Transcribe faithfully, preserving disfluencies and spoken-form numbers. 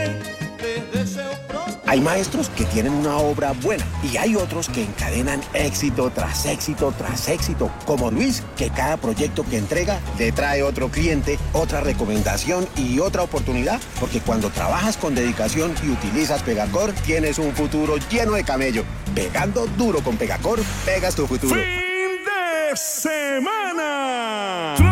Hay maestros que tienen una obra buena y hay otros que encadenan éxito tras éxito tras éxito, como Luis, que cada proyecto que entrega le trae otro cliente, otra recomendación y otra oportunidad, porque cuando trabajas con dedicación y utilizas Pegacor, tienes un futuro lleno de camello. Pegando duro con Pegacor, pegas tu futuro. ¡Fin de semana!